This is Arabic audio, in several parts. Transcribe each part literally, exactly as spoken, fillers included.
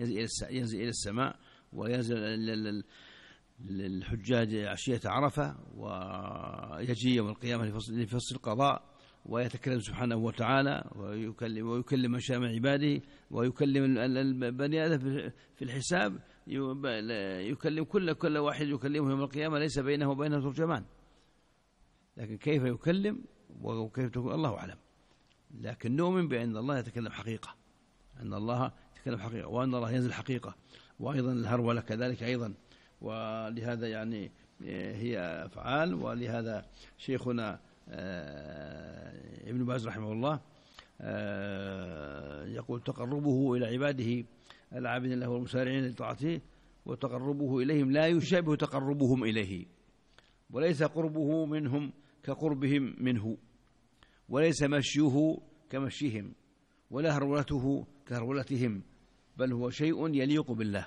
ينزل إلى السماء وينزل للحجاج عشية عرفة، ويجي يوم القيامة لفصل القضاء، ويتكلم سبحانه وتعالى ويكلم ويكلم من شاء من عباده، ويكلم البني آدم في الحساب، يكلم كل كل واحد يكلمه يوم القيامة ليس بينه وبينه ترجمان، لكن كيف يكلم وكيف تكون الله أعلم. لكن نؤمن بأن الله يتكلم حقيقة، أن الله يتكلم حقيقة، وأن الله ينزل حقيقة، وأيضا الهرولة كذلك أيضا. ولهذا يعني هي أفعال، ولهذا شيخنا ابن باز رحمه الله يقول تقربه إلى عباده العابدين له والمسارعين لطاعته وتقربه إليهم لا يشابه تقربهم إليه، وليس قربه منهم كقربهم منه، وليس مشيه كمشيهم، ولا هرولته كهرولتهم، بل هو شيء يليق بالله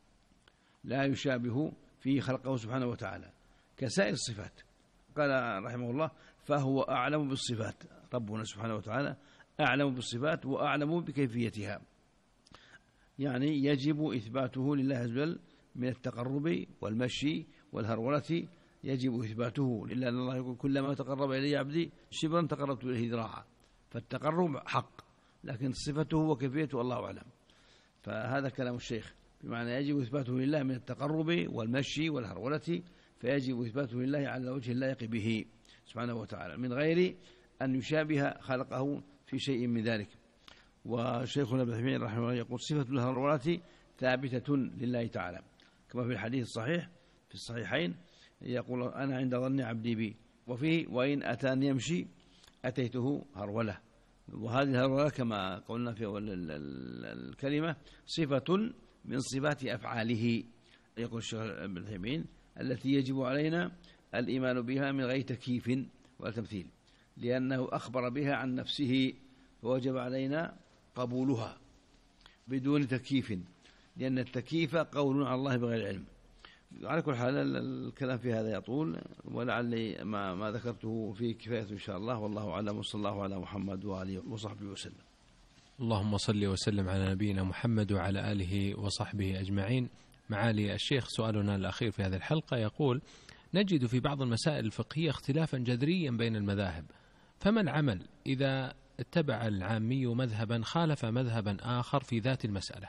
لا يشابه فيه خلقه سبحانه وتعالى كسائر الصفات. قال رحمه الله فهو أعلم بالصفات، ربنا سبحانه وتعالى أعلم بالصفات وأعلم بكيفيتها، يعني يجب إثباته لله عز وجل من التقرب والمشي والهرولة، يجب إثباته لله، أن الله يقول كلما تقرب إلي عبدي شبرا تقربت إليه ذراعا، فالتقرب حق، لكن صفته وكيفيته الله أعلم. فهذا كلام الشيخ، بمعنى يجب إثباته لله من التقرب والمشي والهرولة، فيجب إثباته لله على وجه اللائق به سبحانه وتعالى من غير أن يشابه خلقه في شيء من ذلك. وشيخنا ابن عثيمين رحمه الله يقول صفة الهرولة ثابتة لله تعالى، كما في الحديث الصحيح في الصحيحين يقول أنا عند ظن عبدي بي، وفيه وإن أتاني يمشي أتيته هرولة. وهذه الهرولة كما قلنا في الكلمة صفة من صفات أفعاله، يقول الشيخ ابن عثيمين التي يجب علينا الإيمان بها من غير تكييف ولا تمثيل، لأنه أخبر بها عن نفسه، فوجب علينا قبولها بدون تكييف، لأن التكييف قول على الله بغير علم. على كل حال الكلام في هذا يطول، ولعلي ما, ما ذكرته فيه كفاية إن شاء الله، والله أعلم، وصلى الله على محمد وآله وصحبه وسلم. اللهم صل وسلم على نبينا محمد وعلى آله وصحبه أجمعين. معالي الشيخ، سؤالنا الأخير في هذه الحلقة يقول نجد في بعض المسائل الفقهية اختلافا جذريا بين المذاهب، فما العمل إذا اتبع العامي مذهبا خالف مذهبا آخر في ذات المسألة؟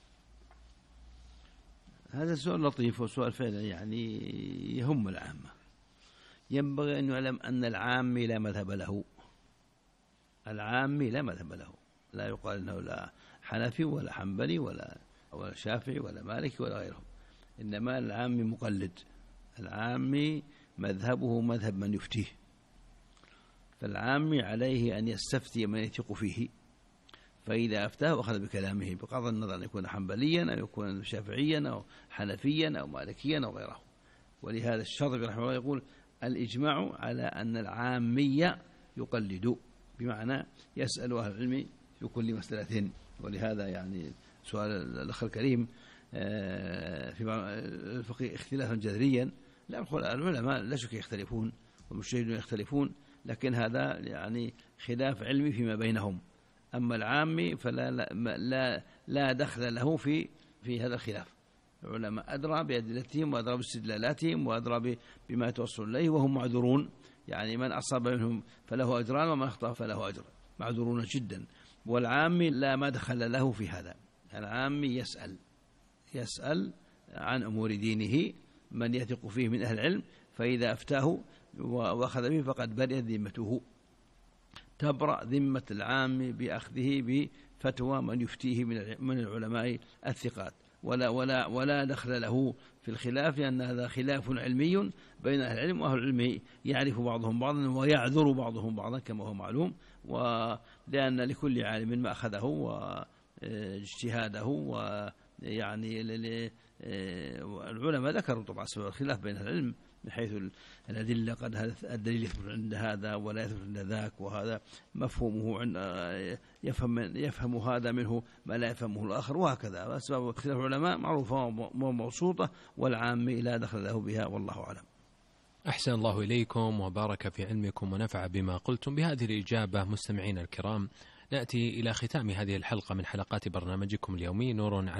هذا سؤال لطيف وسؤال فعلا يعني يهم العامة. ينبغي أن يعلم أن العامي لا مذهب له، العامي لا مذهب له، لا يقال أنه لا حنفي ولا حنبلي ولا ولا شافعي ولا مالكي ولا غيرهم، إنما العامي مقلد، العامي مذهبه مذهب من يفتيه، فالعامي عليه أن يستفتي من يثق فيه، فإذا أفتاه أخذ بكلامه بغض النظر أن يكون حنبليا أو يكون شافعيا أو حنفيا أو مالكيا أو غيره. ولهذا الشاطبي رحمه الله يقول الإجماع على أن العامي يقلد، بمعنى يسأل أهل العلم في كل مسألة. ولهذا يعني سؤال الأخ الكريم في الفقه اختلافا جذريا، لا العلماء لا شك يختلفون والمجتهدون يختلفون، لكن هذا يعني خلاف علمي فيما بينهم. أما العامي فلا لا, لا, لا دخل له في في هذا الخلاف، العلماء أدرى بأدلتهم وأدرى باستدلالاتهم وأدرى بما يتوصل إليه، وهم معذورون، يعني من أصاب منهم فله أجران ومن أخطأ فله أجر، معذورون جدا. والعامي لا ما دخل له في هذا، العامي يسأل يسأل عن أمور دينه من يثق فيه من أهل العلم، فإذا أفتاه وأخذ به فقد برئت ذمته، تبرأ ذمة العام بأخذه بفتوى من يفتيه من العلماء الثقات، ولا ولا ولا دخل له في الخلاف، لأن هذا خلاف علمي بين أهل العلم، وأهل العلم يعرف بعضهم بعضا ويعذر بعضهم بعضا كما هو معلوم، ولأن لكل عالم ما أخذه واجتهاده، ويعني العلماء ذكروا طبعا سبب الخلاف بين أهل العلم من حيث الأدلة، قد هذا الدليل يثبت عند هذا ولا يثبت عند ذاك، وهذا مفهومه عند يفهم يفهم هذا منه ما لا يفهمه الآخر، وهكذا. أسباب اختلاف العلماء معروفة وموصوطة، والعام لا دخل له بها، والله أعلم. أحسن الله إليكم وبارك في علمكم ونفع بما قلتم. بهذه الإجابة مستمعين الكرام نأتي إلى ختام هذه الحلقة من حلقات برنامجكم اليومي نور على